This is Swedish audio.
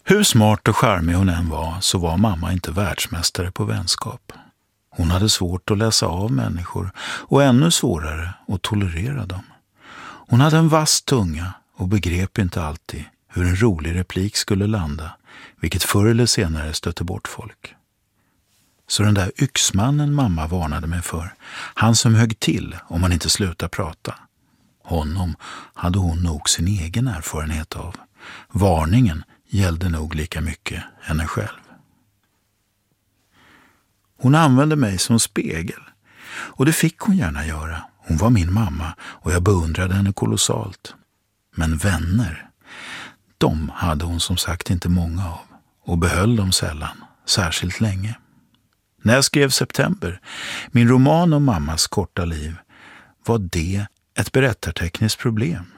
Hur smart och charmig hon än var så var mamma inte världsmästare på vänskap. Hon hade svårt att läsa av människor och ännu svårare att tolerera dem. Hon hade en vass tunga och begrep inte alltid hur en rolig replik skulle landa, vilket förr eller senare stötte bort folk. Så den där yxmannen mamma varnade mig för, han som högg till om man inte slutade prata. Honom hade hon nog sin egen erfarenhet av. Varningen gällde nog lika mycket henne själv. Hon använde mig som spegel. Och det fick hon gärna göra. Hon var min mamma och jag beundrade henne kolossalt. Men vänner, de hade hon som sagt inte många av. Och behöll dem sällan, särskilt länge. När jag skrev September, min roman om mammas korta liv, var det ett berättartekniskt problem.